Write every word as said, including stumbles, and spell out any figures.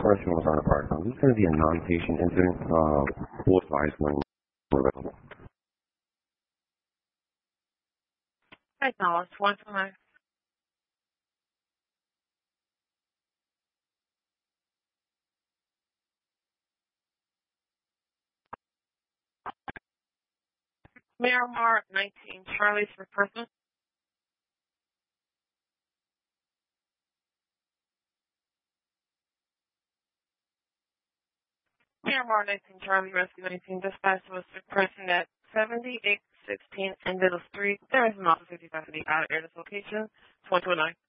correctional center part. This is going to be a non-patient incident. Uh, we'll advise when we're available. Acknowledge. One for nine. Miramar nineteen, Charlie's for person. Miramar nineteen, Charlie, Rescue nineteen, dispatch was the person at seventy-eight sixteen and Middle Street. There is an officer fifty-five out of air this location. It's one two nine.